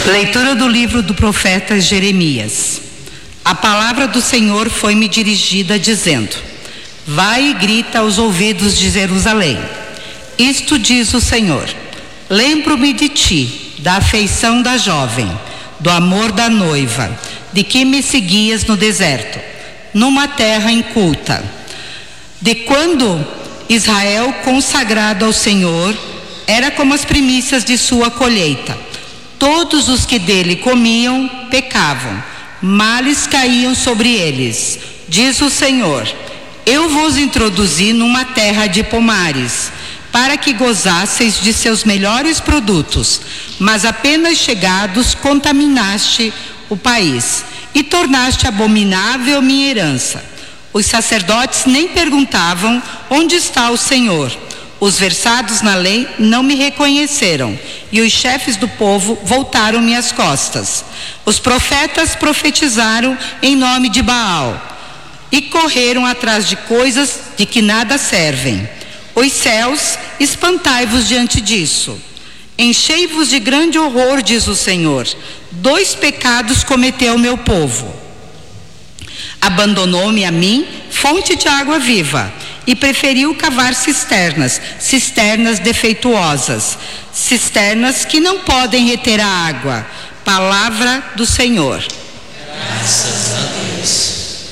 Leitura do livro do profeta Jeremias. A palavra do Senhor foi-me dirigida dizendo: vai e grita aos ouvidos de Jerusalém. Isto diz o Senhor: lembro-me de ti, da afeição da jovem, do amor da noiva, de que me seguias no deserto, numa terra inculta. De quando Israel, consagrado ao Senhor, era como as primícias de sua colheita. Todos os que dele comiam pecavam, males caíam sobre eles. Diz o Senhor: eu vos introduzi numa terra de pomares, para que gozasseis de seus melhores produtos, mas apenas chegados contaminaste o país e tornaste abominável minha herança. Os sacerdotes nem perguntavam: onde está o Senhor? Os versados na lei não me reconheceram, e os chefes do povo voltaram-me as costas. Os profetas profetizaram em nome de Baal e correram atrás de coisas de que nada servem. Os céus, espantai-vos diante disso. Enchei-vos de grande horror, diz o Senhor. 2 pecados cometeu o meu povo. Abandonou-me a mim, fonte de água viva, e preferiu cavar cisternas defeituosas, cisternas que não podem reter a água. Palavra do Senhor. Graças a Deus.